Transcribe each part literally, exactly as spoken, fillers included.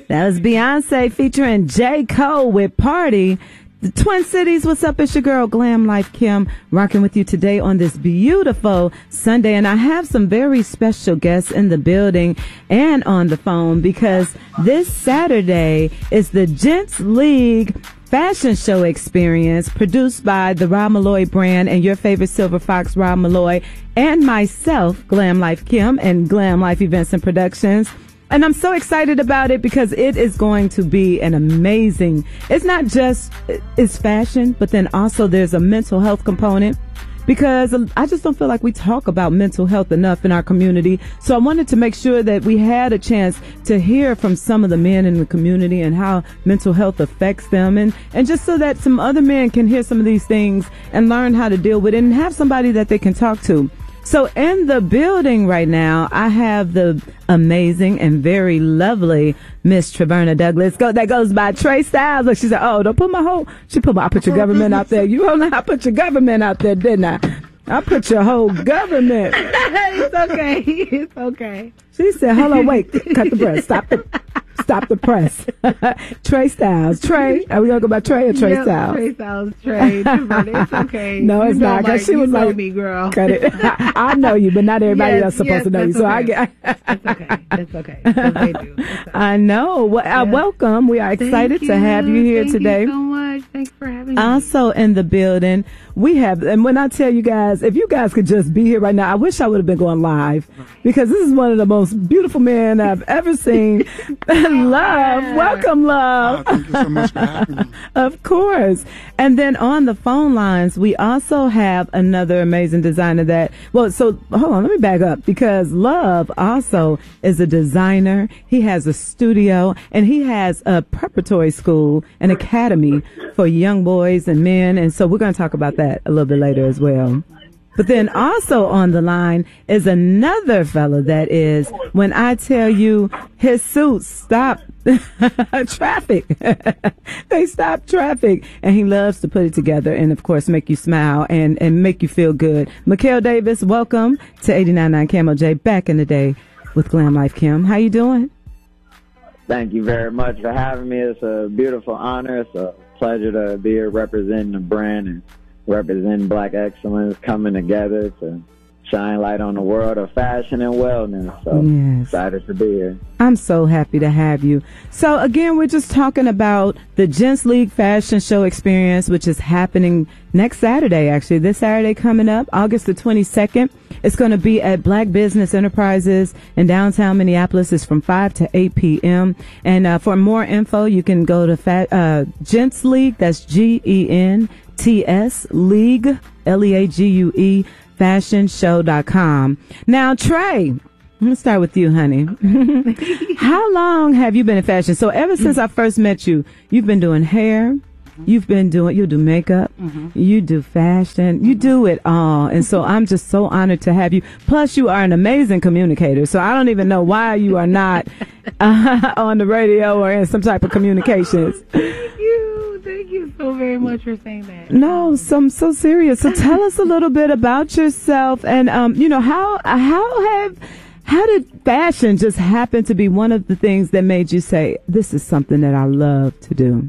That was Beyonce featuring J. Cole with Party. The Twin Cities, what's up? It's your girl, Glam Life Kim, rocking with you today on this beautiful Sunday. And I have some very special guests in the building and on the phone because this Saturday is the Gents League fashion show experience produced by the Rob Malloy brand and your favorite Silver Fox, Rob Malloy, and myself, Glam Life Kim, and Glam Life Events and Productions. And I'm so excited about it because it is going to be an amazing, it's not just, it's fashion, but then also there's a mental health component because I just don't feel like we talk about mental health enough in our community. So I wanted to make sure that we had a chance to hear from some of the men in the community and how mental health affects them. And, and just so that some other men can hear some of these things and learn how to deal with it and have somebody that they can talk to. So in the building right now, I have the amazing and very lovely Miss Treverna Douglas. Go, that goes by Trey Styles. Look, she said, oh, don't put my whole, she put my, I put your government out there. You don't know I put your government out there, didn't I? I put your whole government. It's okay. It's okay. She said, hold on, wait, cut the press. Stop the, stop the press. Trey Styles. Trey, are we going to go by Trey or Trey yep, Styles? Trey Styles, Trey. It's okay. No, it's you know, not. Cause she you was know like, me, girl. Cut it. I, I know you, but not everybody yes, else supposed yes, to know you. Okay. So I get. That's okay. That's okay. Because they do. I know. Well, yeah. uh, welcome. We are excited Thank to you. have you here Thank today. You so much. Thanks for having me. Also in the building, we have, and when I tell you guys, if you guys could just be here right now, I wish I would have been going live because this is one of the most beautiful men I've ever seen. Love. Welcome, Love. Oh, thank you so much for having me. Of course. And then on the phone lines, we also have another amazing designer that, well, so hold on, let me back up because Love also is a designer. He has a studio and he has a preparatory school, an academy for young boys and men. And so we're going to talk about that a little bit later as well. But then also on the line is another fella that is, when I tell you his suits stop traffic, they stop traffic, and he loves to put it together and, of course, make you smile and, and make you feel good. Mikhail Davis, welcome to eighty-nine point nine Camo J, back in the day with Glam Life Kim. How you doing? Thank you very much for having me. It's a beautiful honor. It's a pleasure to be here representing the brand and representing Black excellence, coming together to shine light on the world of fashion and wellness. So yes. Excited to be here. I'm so happy to have you. So again, we're just talking about the Gents League Fashion Show experience, which is happening next Saturday, actually. This Saturday coming up, August the twenty-second. It's going to be at Black Business Enterprises in downtown Minneapolis. It's from five to eight p.m. And uh, for more info, you can go to fa- uh, Gents League. That's G E N T S League, L E A G U E, fashion show dot com. Now, Trey, I'm going to start with you, honey. How long have you been in fashion? So ever since I first met you, you've been doing hair. You've been doing, you do makeup, mm-hmm. you do fashion, you do it all. And so I'm just so honored to have you. Plus, you are an amazing communicator. So I don't even know why you are not uh, on the radio or in some type of communications. Thank you. Thank you so very much for saying that. No, so I'm so serious. So tell us a little bit about yourself and, um, you know, how, how have, how did fashion just happen to be one of the things that made you say, this is something that I love to do?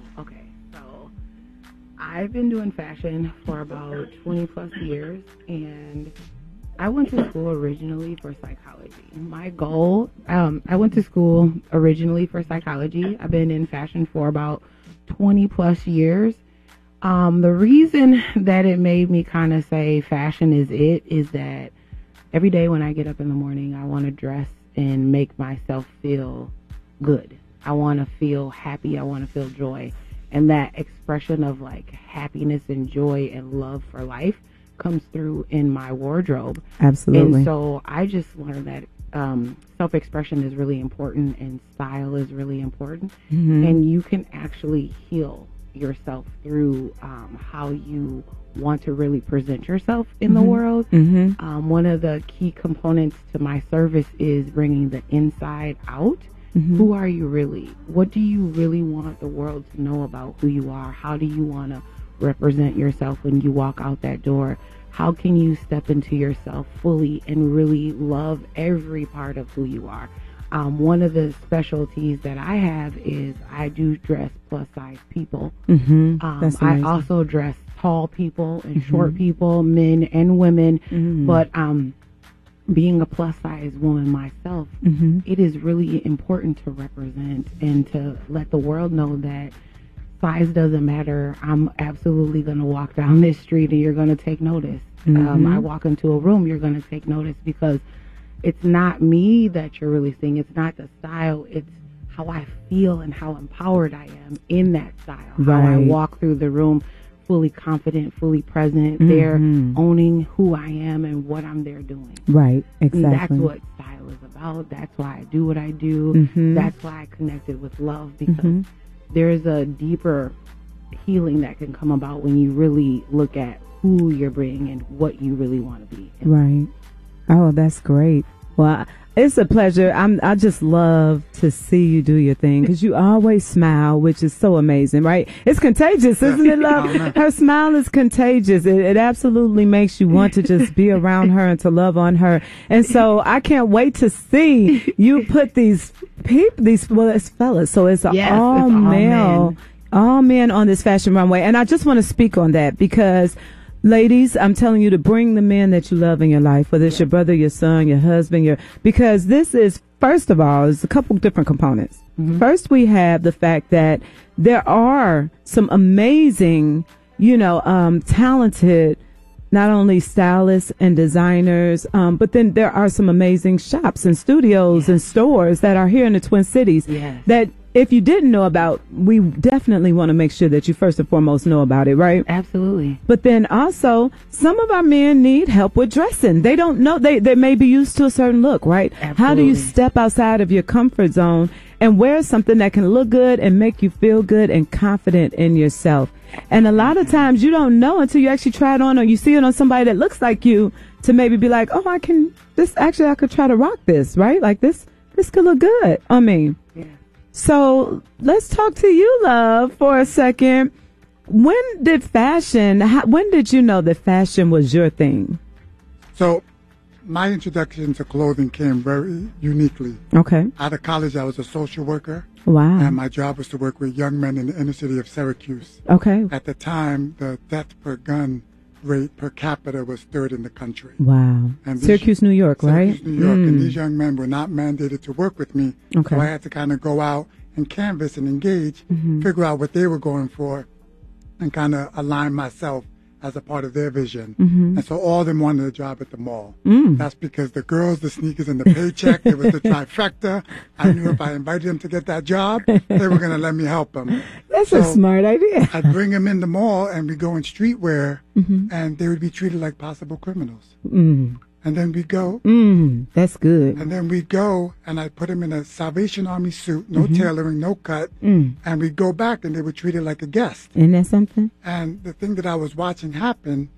I've been doing fashion for about twenty plus years, and I went to school originally for psychology. My goal, um, I went to school originally for psychology. I've been in fashion for about twenty plus years. Um, the reason that it made me kind of say fashion is it is that every day when I get up in the morning, I want to dress and make myself feel good. I want to feel happy. I want to feel joy. And that expression of like happiness and joy and love for life comes through in my wardrobe. Absolutely. And so I just learned that um, self-expression is really important and style is really important. Mm-hmm. And you can actually heal yourself through um, how you want to really present yourself in mm-hmm. the world. Mm-hmm. Um, one of the key components to my service is bringing the inside out. Mm-hmm. Who are you really? What do you really want the world to know about who you are? How do you want to represent yourself when you walk out that door? How can you step into yourself fully and really love every part of who you are? Um, one of the specialties that I have is I do dress plus size people. Mm-hmm. Um, That's I amazing. also dress tall people and short people, men and women. Mm-hmm. But um, being a plus size woman myself, Mm-hmm. it is really important to represent and to let the world know that size doesn't matter. I'm absolutely going to walk down this street and you're going to take notice. Mm-hmm. Um, I walk into a room, you're going to take notice because it's not me that you're really seeing. It's not the style. It's how I feel and how empowered I am in that style. How I Right. walk through the room fully confident, fully present, Mhm. there owning who I am and what I'm there doing. Right, And exactly. that's what style is about. That's why I do what I do. Mhm. That's why I connected with love, because Mhm. there's a deeper healing that can come about when you really look at who you're bringing and what you really want to be. Right. Oh, that's great. Well, it's a pleasure. I'm, I just love to see you do your thing because you always smile, which is so amazing, right? It's contagious, isn't it, love? Her smile is contagious. It, it absolutely makes you want to just be around her and to love on her. And so I can't wait to see you put these people, these, well, it's fellas. So it's an Yes, all it's all male, men. all men on this fashion runway. And I just want to speak on that because ladies, I'm telling you to bring the men that you love in your life, whether it's your brother, your son, your husband, your, because this is, first of all, there's a couple different components. Mm-hmm. First, we have the fact that there are some amazing, you know, um, talented, not only stylists and designers, um, but then there are some amazing shops and studios and stores that are here in the Twin Cities Yes. that if you didn't know about, we definitely want to make sure that you first and foremost know about it, right? Absolutely. But then also, some of our men need help with dressing. They don't know, they, they may be used to a certain look, right? How do you Absolutely. step outside of your comfort zone and wear something that can look good and make you feel good and confident in yourself? And a lot of times you don't know until you actually try it on or you see it on somebody that looks like you to maybe be like, oh, I can, this actually, I could try to rock this, right? Like this, this could look good on me. Yeah. So let's talk to you, love, for a second. When did fashion, how, when did you know that fashion was your thing? So my introduction to clothing came very uniquely. Okay. Out of college, I was a social worker, Wow. and my job was to work with young men in the inner city of Syracuse. Okay. At the time, the death per gun rate per capita was third in the country. Wow. And these- Syracuse, New York, right? Syracuse, New York, Mm. and these young men were not mandated to work with me. Okay. So I had to kind of go out and canvas and engage, Mm-hmm. figure out what they were going for, and kind of align myself as a part of their vision. Mm-hmm. And so all of them wanted a job at the mall. Mm. That's because the girls, the sneakers, and the paycheck, it was the trifecta. I knew if I invited them to get that job, they were going to let me help them. That's a So smart idea. I'd bring them in the mall and we go in streetwear, Mm-hmm. and they would be treated like possible criminals. Mm. And then we go, Mm. That's good. and then we go, and I put them in a Salvation Army suit, no tailoring, no cut, Mm. and we go back, and they were treated like a guest. Isn't that something? And the thing that I was watching happen